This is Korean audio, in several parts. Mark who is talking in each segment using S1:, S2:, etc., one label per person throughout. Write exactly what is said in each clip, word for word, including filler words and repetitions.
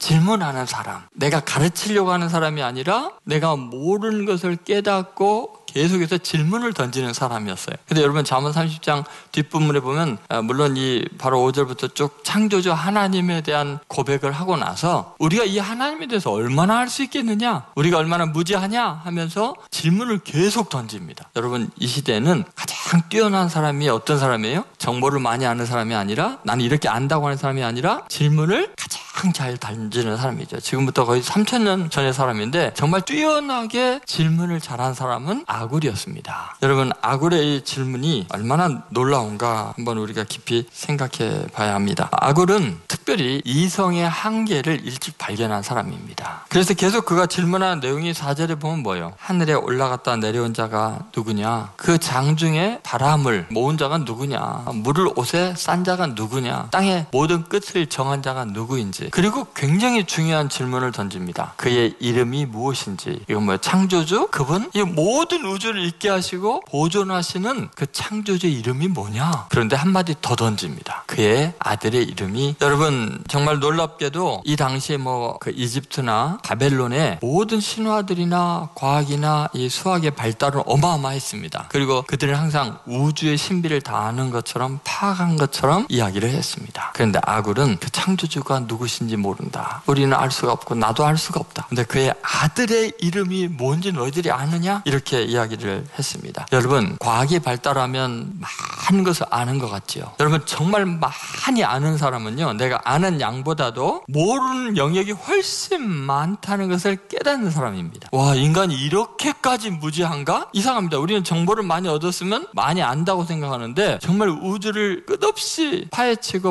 S1: 질문하는 사람, 내가 가르치려고 하는 사람이 아니라 내가 모르는 것을 깨닫고 계속해서 질문을 던지는 사람이었어요. 근데 여러분 잠언 삼십 장 뒷부분에 보면 물론 이 바로 오 절부터 쭉 창조주 하나님에 대한 고백을 하고 나서 우리가 이 하나님에 대해서 얼마나 알 수 있겠느냐, 우리가 얼마나 무지하냐 하면서 질문을 계속 던집니다. 여러분 이 시대에는 가장 뛰어난 사람이 어떤 사람이에요? 정보를 많이 아는 사람이 아니라, 나는 이렇게 안다고 하는 사람이 아니라 질문을 가장 잘 던지는 사람이죠. 지금부터 거의 삼천 년 전의 사람인데 정말 뛰어나게 질문을 잘한 사람은 아굴이었습니다. 여러분 아굴의 이 질문이 얼마나 놀라운가 한번 우리가 깊이 생각해 봐야 합니다. 아굴은 특별히 이성의 한계를 일찍 발견한 사람입니다. 그래서 계속 그가 질문하는 내용이 사 절에 보면 뭐예요? 하늘에 올라갔다 내려온 자가 누구냐? 그 장중에 바람을 모은 자가 누구냐? 물을 옷에 싼 자가 누구냐? 땅의 모든 끝을 정한 자가 누구인지. 그리고 굉장히 중요한 질문을 던집니다. 그의 이름이 무엇인지. 이건 뭐예요? 창조주? 그분? 이 모든 우주를 있게 하시고 보존하시는 그 창조주의 이름이 뭐냐? 그런데 한마디 더 던집니다. 그의 아들의 이름이, 여러분 정말 놀랍게도 이 당시에 뭐 그 이집트나 바벨론의 모든 신화들이나 과학이나 이 수학의 발달은 어마어마했습니다. 그리고 그들은 항상 우주의 신비를 다 아는 것처럼 파악한 것처럼 이야기를 했습니다. 그런데 아굴은 그 창조주가 누구신지 모른다. 우리는 알 수가 없고 나도 알 수가 없다. 근데 그의 아들의 이름이 뭔지 너희들이 아느냐? 이렇게 이야기를 했습니다. 여러분 과학이 발달하면 많은 것을 아는 것 같지요. 여러분 정말 많이 아는 사람은요, 내가 아는 양보다도 모르는 영역이 훨씬 많다는 것을 깨닫는 사람입니다. 와, 인간이 이렇게까지 무지한가? 이상합니다. 우리는 정보를 많이 얻었으면 많이 안다고 생각하는데 정말 우주를 끝없이 파헤치고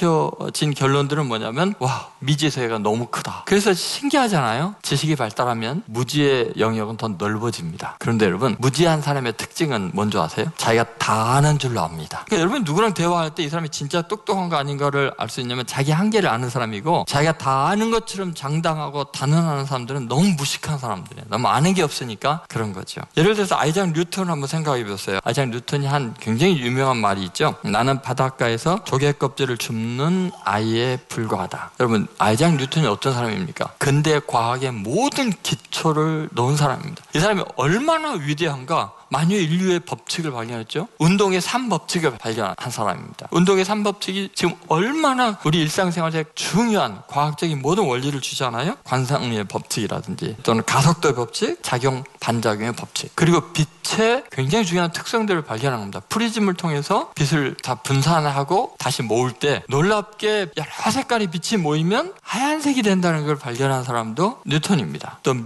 S1: 밝혀진 결론들은 뭐냐면, 와, 미지의 세계가 너무 크다. 그래서 신기하잖아요. 지식이 발달하면 무지의 영역은 더 넓어집니다. 그런데 여러분 무지한 사람의 특징은 뭔지 아세요? 자기가 다 아는 줄로 압니다. 그러니까 여러분 누구랑 대화할 때 이 사람이 진짜 똑똑한가 아닌가를 알 수 있냐면 자기 한계를 아는 사람이고, 자기가 다 아는 것처럼 장담하고 단언하는 사람들은 너무 무식한 사람들이에요. 너무 아는 게 없으니까 그런 거죠. 예를 들어서 아이작 뉴턴을 한번 생각해 보세요. 아이작 뉴턴이 한 굉장히 유명한 말이 있죠. 나는 바닷가에서 조개 껍질을 줍는 아이에 불과하다. 여러분 아이작 뉴턴이 어떤 사람입니까? 근대 과학의 모든 기초를 놓은 사람입니다. 이 사람이 얼마나 위대한가? 만유의 인류의 법칙을 발견했죠. 운동의 삼 법칙을 발견한 사람입니다. 운동의 삼 법칙이 지금 얼마나 우리 일상생활에 중요한 과학적인 모든 원리를 주잖아요. 관상의 법칙이라든지 또는 가속도의 법칙, 작용 반작용의 법칙, 그리고 빛의 굉장히 중요한 특성들을 발견한 겁니다. 프리즘을 통해서 빛을 다 분산하고 다시 모을 때 놀랍게 여러 색깔의 빛이 모이면 하얀색이 된다는 걸 발견한 사람도 뉴턴입니다. 또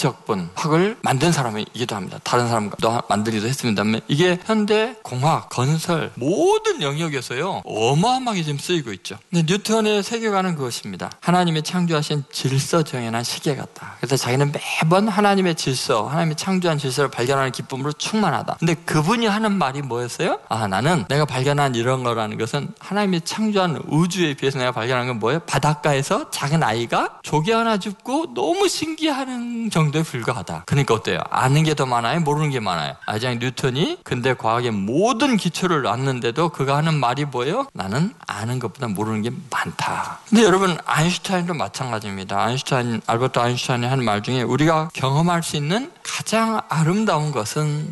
S1: 미적분학을 만든 사람이기도 합니다. 다른 사람도 만들기도 했습니다만 이게 현대 공학, 건설 모든 영역에서요 어마어마하게 지금 쓰이고 있죠. 근데 뉴턴의 세계관은 그것입니다. 하나님의 창조하신 질서 정연한 시계 같다. 그래서 자기는 매번 하나님의 질서, 하나님의 창조한 질서를 발견하는 기쁨으로 충만하다. 근데 그분이 하는 말이 뭐였어요? 아, 나는 내가 발견한 이런 거라는 것은 하나님이 창조한 우주에 비해서 내가 발견한 건 뭐예요? 바닷가에서 작은 아이가 조개 하나 줍고 너무 신기하는 정도에 불과하다. 그러니까 어때요? 아는 게 더 많아요? 모르는 게 많아요? 아이작 뉴턴이 근대 과학의 모든 기초를 놨는데도 그가 하는 말이 뭐예요? 나는 아는 것보다 모르는 게 많다. 근데 여러분 아인슈타인도 마찬가지입니다. 아인슈타인, 알버트 아인슈타인이 하는 말 중에 우리가 경험할 수 있는 가장 아름다운 것은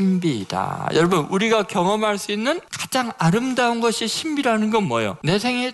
S1: 신비이다. 여러분 우리가 경험할 수 있는 가장 아름다운 것이 신비라는 건 뭐예요? 내 생애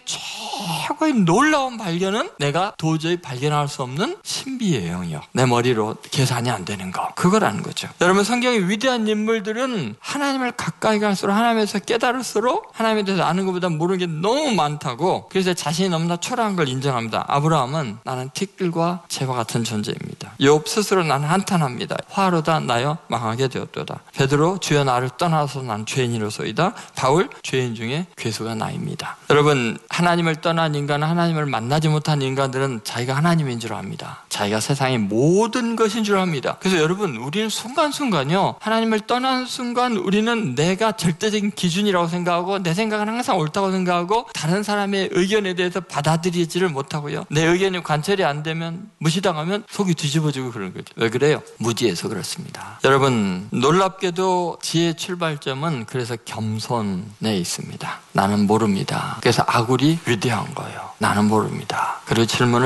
S1: 최고의 놀라운 발견은 내가 도저히 발견할 수 없는 신비의 영역, 내 머리로 계산이 안 되는 거, 그거라는 거죠. 여러분 성경의 위대한 인물들은 하나님을 가까이 갈수록, 하나님에서 깨달을수록 하나님에 대해서 아는 것보다 모르는 게 너무 많다고, 그래서 자신이 너무나 초라한 걸 인정합니다. 아브라함은 나는 티끌과 재와 같은 존재입니다. 욥 스스로 나는 한탄합니다. 화로다 나여 망하게 되었도다. 베드로 주여 나를 떠나서 난 죄인이로소이다. 바울 죄인 중에 괴수가 나입니다. 여러분 하나님을 떠난 인간은, 하나님을 만나지 못한 인간들은 자기가 하나님인 줄 압니다. 자기가 세상의 모든 것인 줄 압니다. 그래서 여러분 우리는 순간순간요 하나님을 떠난 순간 우리는 내가 절대적인 기준이라고 생각하고 내 생각은 항상 옳다고 생각하고 다른 사람의 의견에 대해서 받아들이지를 못하고요, 내 의견이 관철이 안 되면 무시당하면 속이 뒤집어지고 그런 거죠. 왜 그래요? 무지해서 그렇습니다. 여러분 놀랍게도 지혜의 출발점은 그래서 겸손에 있습니다. 나는 모릅니다. 그래서 아굴이 위대한 거예요. 나는 모릅니다. 그리고 질문을